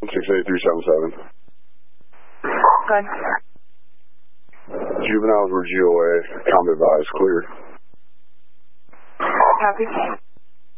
68377. Good. Juveniles were GOA. Common advised. Clear. Copy.